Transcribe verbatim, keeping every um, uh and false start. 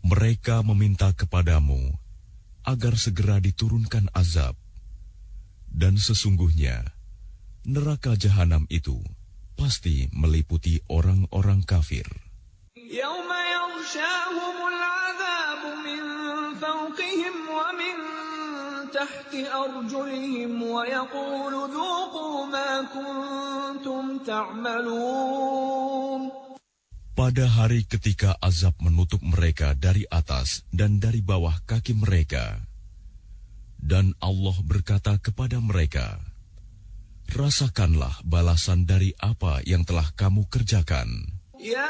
Mereka meminta kepadamu agar segera diturunkan azab, dan sesungguhnya neraka jahanam itu pasti meliputi orang-orang kafir. يَوْمَ يَغْشَاهُمُ الْعَذَابُ مِنْ فَوْقِهِمْ وَمِنْ تَحْتِ أَرْجُلِهِمْ وَيَقُولُ ذُوقُوا مَا كُنْتُمْ تَعْمَلُونَ. Pada hari ketika azab menutup mereka dari atas dan dari bawah kaki mereka, dan Allah berkata kepada mereka, rasakanlah balasan dari apa yang telah kamu kerjakan.